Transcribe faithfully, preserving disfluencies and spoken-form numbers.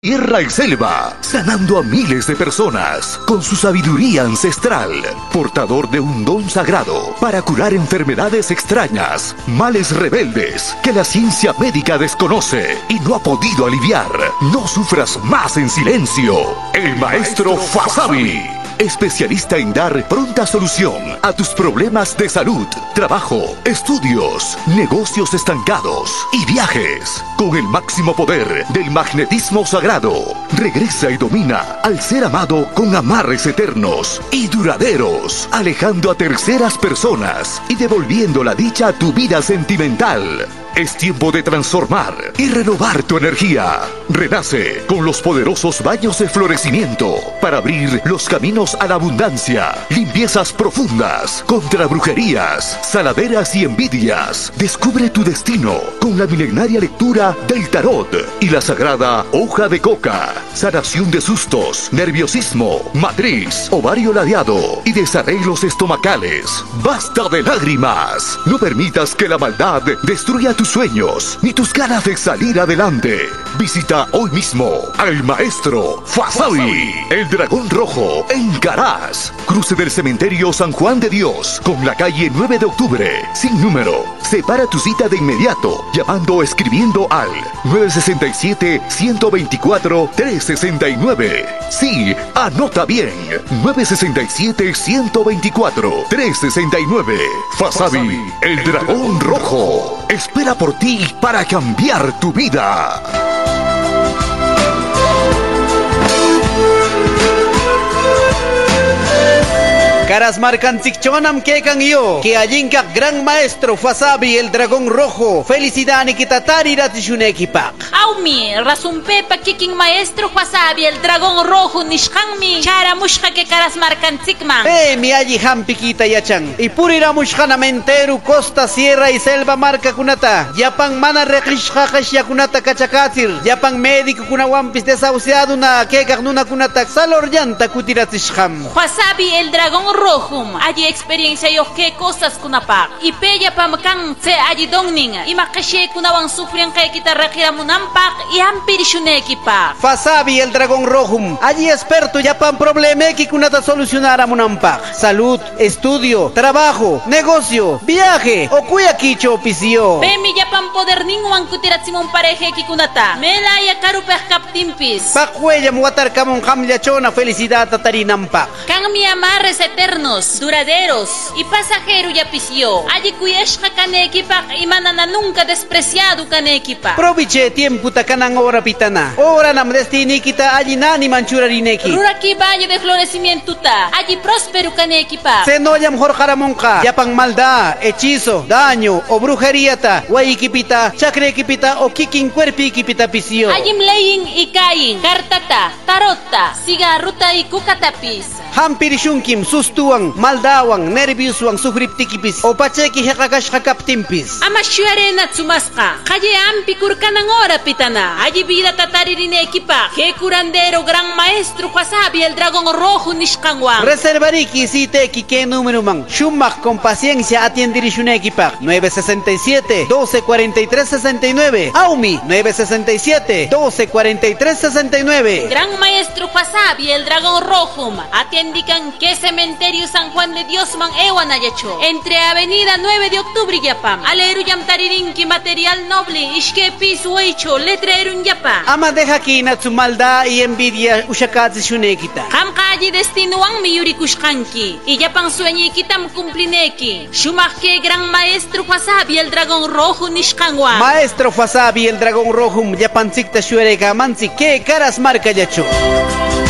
Tierra y selva, sanando a miles de personas con su sabiduría ancestral, portador de un don sagrado para curar enfermedades extrañas, males rebeldes que la ciencia médica desconoce y no ha podido aliviar. No sufras más en silencio. El maestro Fasabi, especialista en dar pronta solución a tus problemas de salud, trabajo, estudios, negocios estancados y viajes. Con el máximo poder del magnetismo sagrado, regresa y domina al ser amado con amarres eternos y duraderos, alejando a terceras personas y devolviendo la dicha a tu vida sentimental. Es tiempo de transformar y renovar tu energía. Renace con los poderosos baños de florecimiento para abrir los caminos a la abundancia. Limpiezas profundas contra brujerías, saladeras y envidias. Descubre tu destino con la milenaria lectura del tarot y la sagrada hoja de coca. Sanación de sustos, nerviosismo, matriz, ovario ladeado y desarreglos estomacales. ¡Basta de lágrimas! No permitas que la maldad destruya tus sueños ni tus ganas de salir adelante. Visita hoy mismo al maestro Fasabi, el dragón rojo, en Caraz, cruce del cementerio San Juan de Dios con la calle nueve de octubre, sin número. Separa tu cita de inmediato llamando o escribiendo al nueve seis siete, uno dos cuatro, tres seis nueve. Sí, anota bien, nueve seis siete, uno dos cuatro, tres seis nueve. Fasabi, el dragón rojo, espera por ti para cambiar tu vida. Caras marcantzikchonam kekan yo, que allinka gran maestro Fasabi el dragón rojo, felicidad ni kitatari ratishunekipaq. Aumi, razumpepa kikin maestro Fasabi el dragón rojo nishkanmi, chara mushka que caras marcantzikman. Eh, mi alli hampikita yachan, y purira mushkanamentero costa, sierra y selva marca kunata, yapan mana rekishkakash yakunata kachakatir, yapan médico kunawampis desahuciado na kekak nuna kunata salorllanta kutiratishkam. Fasabi el dragón rojo. Rojum, allí experiencia yo qué cosas kunapak. Y pella pamkan se allí dongning. Y makashe kunawan sufren que kita rakira munampak y ampirishuneki-pak. Fasabi el dragón rojum, allí experto ya pan problema que kunata solucionar a munampak. Salud, estudio, trabajo, negocio, viaje o cuya kicho pisio. Pemi ya pan poder ninguan kutiratsimon pareje ki kunata. Mela ya karupeh kaptimpis. Pakuella muatar kamon hamliachona felicidad tatarinampak. Kang mi amarres eternos, duraderos y pasajeros ya pisio. Allí kuyeshka kanekipak y manana nunca despreciado kanekipak. Proviche tiempo takanang ora pitana. Ora nam destini kita allí nani manchurarineki. Ruraki valle de florecimiento ta. Allí próspero kanekipak. Senoyam jorjaramonka. Yapang maldad, hechizo, daño o brujería ta. Waikipita, chakrekipita o kikin cuerpi kipita pisio. Allí mleyin y kayin. Kartata, tarota, cigarruta y kukatapis. Hampirishunkim sustuang, maldawang, nerviuswang suhriptikipis o pacheki hekakash hakaptimpis. Ama shuare na tsumaska, kaye ampi kurkanang ora pitana, allí vida tatarinekipa, que curandero gran maestro Fasabi el dragón rojo nishkanwang. Reservariki siteki que número man, shumak con paciencia atiendirishunekipaq, nueve seis siete, doce cuarenta y tres sesenta y nueve, Aumi, nueve seis siete, doce cuarenta y tres sesenta y nueve. Gran maestro Fasabi el dragón rojo, indican que cementerio San Juan de Dios man ewanayacho entre avenida nueve de octubre yapam aleru yamtaririnki material noble ishke piso hecho letrero yapa ama deja aquí na su maldad y envidia ushakatsi shunekita ham kaji destinuang miyuri kushkanki y yapan sueñikitam cumplineki shumake gran maestro Fasabi el dragón rojo nishkanwa maestro Fasabi el dragón rojo yapan sikta shuereka mansi que caras marca yacho.